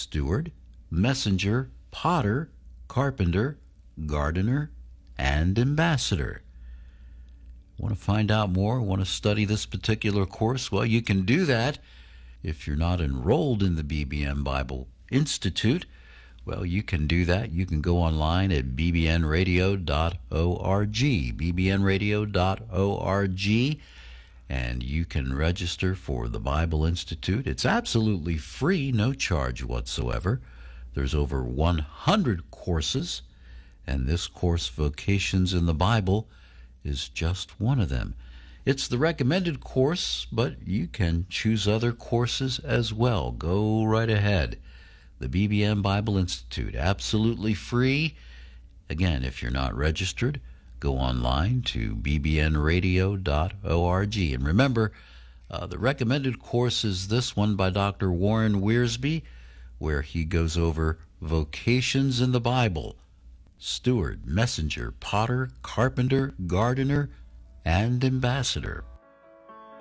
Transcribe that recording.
steward, messenger, potter, carpenter, gardener, and ambassador. Want to find out more? Want to study this particular course? Well, you can do that if you're not enrolled in the BBN Bible Institute. Well, you can do that. You can go online at bbnradio.org, bbnradio.org, and you can register for the Bible Institute. It's absolutely free, no charge whatsoever. There's over 100 courses, and this course, Vocations in the Bible, is just one of them. It's the recommended course, but you can choose other courses as well. Go right ahead. The BBN Bible Institute, absolutely free. Again, if you're not registered, go online to bbnradio.org. And remember, the recommended course is this one by Dr. Warren Wiersbe, where he goes over vocations in the Bible: steward, messenger, potter, carpenter, gardener, and ambassador.